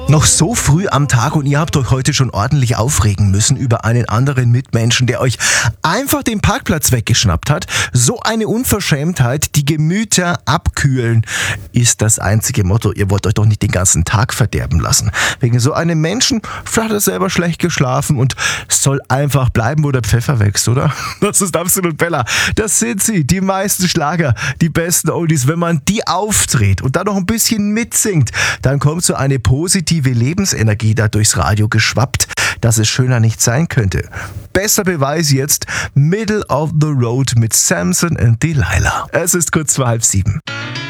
Noch so früh am Tag und ihr habt euch heute schon ordentlich aufregen müssen über einen anderen Mitmenschen, der euch einfach den Parkplatz weggeschnappt hat. So eine Unverschämtheit, die Gemüter abkühlen, ist das einzige Motto. Ihr wollt euch doch nicht den ganzen Tag verderben lassen. Wegen so einem Menschen, vielleicht hat er selber schlecht geschlafen und soll einfach bleiben, wo der Pfeffer wächst, oder? Das ist absolut Bella. Das sind sie, die meisten Schlager, die besten Oldies. Wenn man die aufdreht und dann noch ein bisschen mitsingt, dann kommt so eine positive Lebensenergie da durchs Radio geschwappt, dass es schöner nicht sein könnte. Besser Beweis jetzt Middle of the Road mit Samson and Delilah. Es ist kurz vor 6:30.